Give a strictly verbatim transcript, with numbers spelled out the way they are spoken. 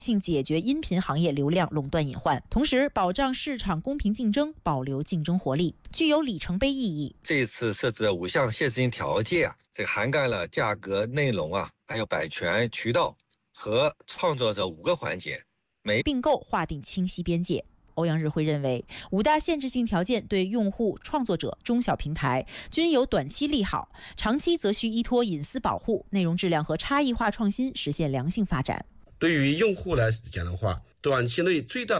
性解决音频行业流量垄断隐患，同时保障市场公平竞争，保留竞争活力，具有里程碑意义。 这一次设置的五项限制性条件啊，这个涵盖了价格、内容啊，还有版权、渠道和创作者五个环节，每并购划定清晰边界。欧阳日辉认为，五大限制性条件对用户、创作者、中小平台均有短期利好，长期则需依托隐私保护、内容质量和差异化创新，实现良性发展。 对于用户来讲的话，短期内最大的